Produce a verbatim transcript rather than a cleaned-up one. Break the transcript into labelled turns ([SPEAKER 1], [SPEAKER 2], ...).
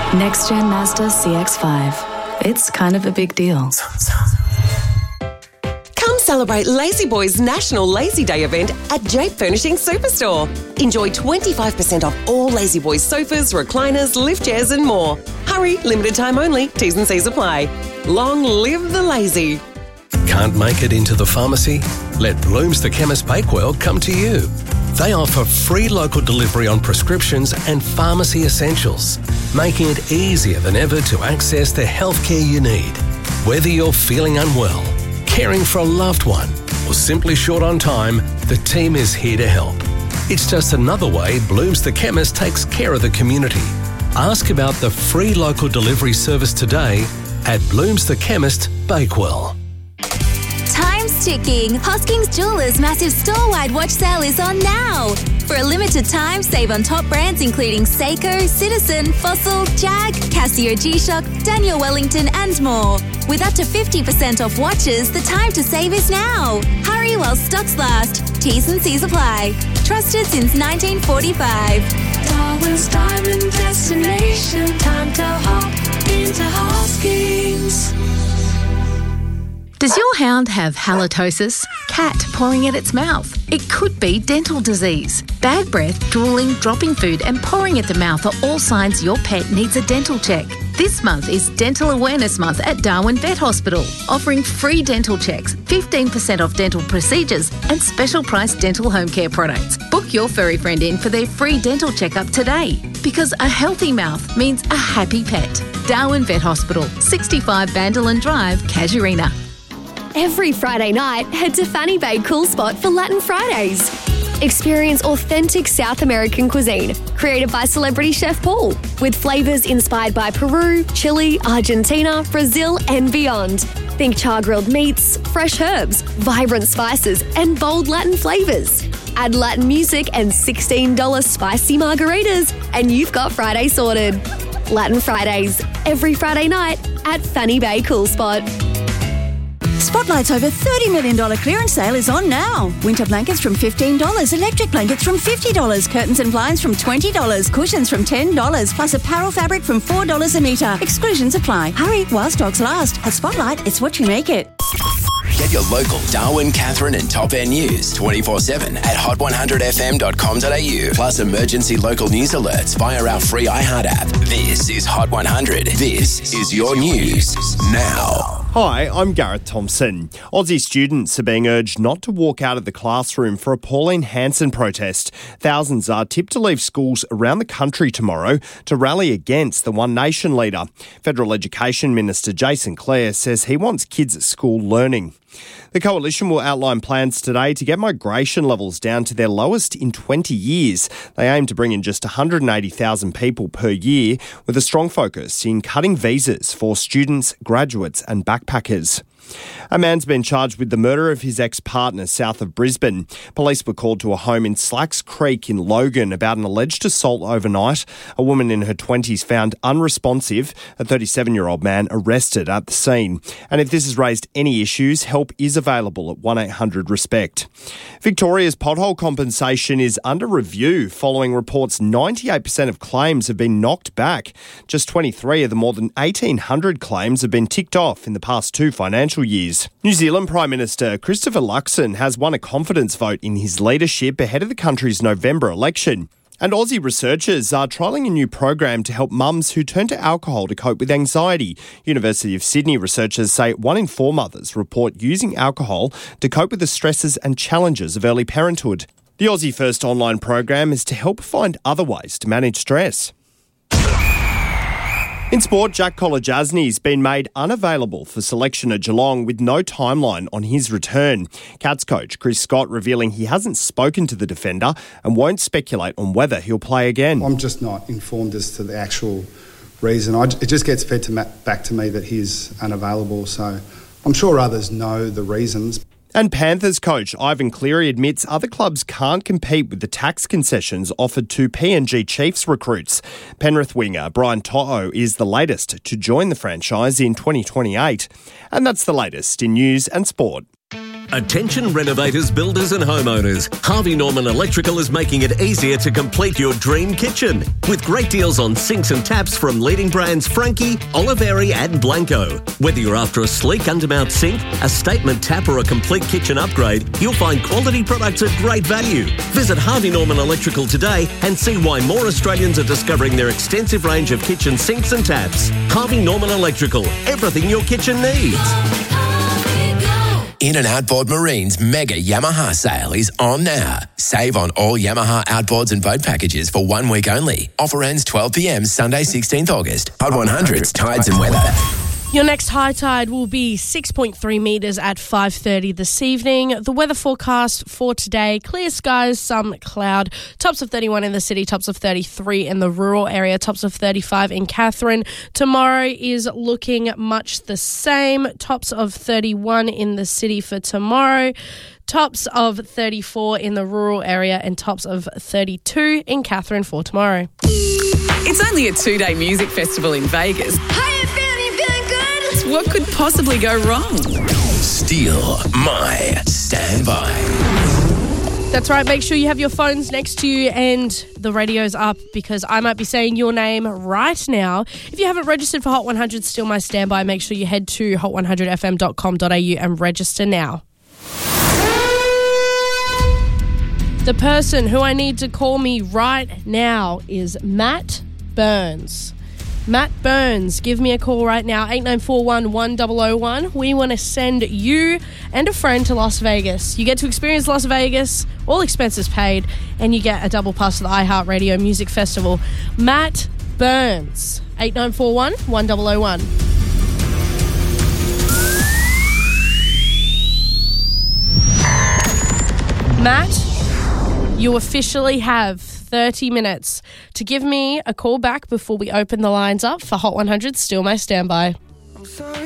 [SPEAKER 1] Next Gen Mazda C X five. It's kind of a big deal.
[SPEAKER 2] Come celebrate Lazy Boy's National Lazy Day event at Jape Furnishing Superstore. Enjoy twenty-five percent off all Lazy Boy sofas, recliners, lift chairs and more. Hurry, limited time only. T's and C's apply. Long live the lazy.
[SPEAKER 3] Can't make it into the pharmacy? Let Blooms the Chemist Bakewell come to you. They offer free local delivery on prescriptions and pharmacy essentials, making it easier than ever to access the healthcare you need. Whether you're feeling unwell, caring for a loved one, or simply short on time, the team is here to help. It's just another way Blooms the Chemist takes care of the community. Ask about the free local delivery service today at Blooms the Chemist Bakewell.
[SPEAKER 4] Time's ticking. Hoskins Jewelers' massive store-wide watch sale is on now. For a limited time, save on top brands including Seiko, Citizen, Fossil, Jag, Casio G-Shock, Daniel Wellington and more. With up to fifty percent off watches, the time to save is now. Hurry while stocks last. T's and C's apply. Trusted since nineteen forty-five.
[SPEAKER 5] Darwin's Diamond Destination. Time to hop into Hoskins.
[SPEAKER 6] Does your hound have halitosis? Cat pouring at its mouth? It could be dental disease. Bad breath, drooling, dropping food and pouring at the mouth are all signs your pet needs a dental check. This month is Dental Awareness Month at Darwin Vet Hospital, offering free dental checks, fifteen percent off dental procedures and special price dental home care products. Book your furry friend in for their free dental checkup today, because a healthy mouth means a happy pet. Darwin Vet Hospital, sixty-five Vanderland Drive, Casuarina.
[SPEAKER 7] Every Friday night, head to Fanny Bay Cool Spot for Latin Fridays. Experience authentic South American cuisine, created by celebrity chef Paul, with flavours inspired by Peru, Chile, Argentina, Brazil and beyond. Think char-grilled meats, fresh herbs, vibrant spices and bold Latin flavours. Add Latin music and sixteen dollars spicy margaritas and you've got Friday sorted. Latin Fridays, every Friday night at Fanny Bay Cool Spot.
[SPEAKER 8] Spotlight's over thirty million dollars clearance sale is on now. Winter blankets from fifteen dollars, electric blankets from fifty dollars, curtains and blinds from twenty dollars, cushions from ten dollars, plus apparel fabric from four dollars a metre. Exclusions apply. Hurry while stocks last. At Spotlight, it's what you make it.
[SPEAKER 9] Get your local Darwin, Catherine and Top End news twenty-four seven at hot one hundred f m dot com dot a u. Plus emergency local news alerts via our free iHeart app. This is Hot one hundred. This is your news now.
[SPEAKER 10] Hi, I'm Gareth Thompson. Aussie students are being urged not to walk out of the classroom for a Pauline Hanson protest. Thousands are tipped to leave schools around the country tomorrow to rally against the One Nation leader. Federal Education Minister Jason Clare says he wants kids at school learning. The Coalition will outline plans today to get migration levels down to their lowest in twenty years. They aim to bring in just one hundred eighty thousand people per year, with a strong focus in cutting visas for students, graduates and backpackers. A man's been charged with the murder of his ex-partner south of Brisbane. Police were called to a home in Slacks Creek in Logan about an alleged assault overnight. A woman in her twenties found unresponsive, a thirty-seven-year-old man arrested at the scene. And if this has raised any issues, help is available at one eight hundred RESPECT. Victoria's pothole compensation is under review following reports ninety-eight percent of claims have been knocked back. Just twenty-three of the more than eighteen hundred claims have been ticked off in the past two financial years. New Zealand Prime Minister Christopher Luxon has won a confidence vote in his leadership ahead of the country's November election. And Aussie researchers are trialling a new program to help mums who turn to alcohol to cope with anxiety. University of Sydney researchers say one in four mothers report using alcohol to cope with the stresses and challenges of early parenthood. The Aussie First online program is to help find other ways to manage stress. In sport, Jack Kolodjasny's been made unavailable for selection at Geelong with no timeline on his return. Cats coach Chris Scott revealing he hasn't spoken to the defender and won't speculate on whether he'll play again.
[SPEAKER 11] I'm just not informed as to the actual reason. I, it just gets fed to ma- back to me that he's unavailable, so I'm sure others know the reasons.
[SPEAKER 10] And Panthers coach Ivan Cleary admits other clubs can't compete with the tax concessions offered to P N G Chiefs recruits. Penrith winger Brian To'o is the latest to join the franchise in twenty twenty-eight. And that's the latest in news and sport.
[SPEAKER 3] Attention renovators, builders and homeowners. Harvey Norman Electrical is making it easier to complete your dream kitchen. With great deals on sinks and taps from leading brands Frankie, Oliveri and Blanco. Whether you're after a sleek undermount sink, a statement tap or a complete kitchen upgrade, you'll find quality products at great value. Visit Harvey Norman Electrical today and see why more Australians are discovering their extensive range of kitchen sinks and taps. Harvey Norman Electrical. Everything your kitchen needs.
[SPEAKER 9] In and Outboard Marine's mega Yamaha sale is on now. Save on all Yamaha outboards and boat packages for one week only. Offer ends twelve p.m. Sunday, sixteenth August. Hot one hundred's Tides and Weather.
[SPEAKER 12] Your next high tide will be six point three metres at five thirty this evening. The weather forecast for today, clear skies, some cloud. Tops of thirty-one in the city, tops of thirty-three in the rural area, tops of thirty-five in Katherine. Tomorrow is looking much the same. Tops of thirty-one in the city for tomorrow. Tops of thirty-four in the rural area and tops of thirty-two in Katherine for tomorrow.
[SPEAKER 13] It's only a two-day music festival in Vegas.
[SPEAKER 5] How you feeling? You feeling good?
[SPEAKER 13] What could possibly go wrong?
[SPEAKER 9] Steal my standby.
[SPEAKER 12] That's right. Make sure you have your phones next to you and the radio's up because I might be saying your name right now. If you haven't registered for Hot one hundred Still My Standby, make sure you head to hot one hundred f m dot com dot a u and register now. The person who I need to call me right now is Matt Burns. Matt Burns, give me a call right now, eight nine four one, one zero zero one. We want to send you and a friend to Las Vegas. You get to experience Las Vegas, all expenses paid, and you get a double pass to the iHeartRadio Music Festival. Matt Burns, eight nine four one, one zero zero one. Matt, you officially have thirty minutes to give me a call back before we open the lines up for Hot one hundred Still My Standby.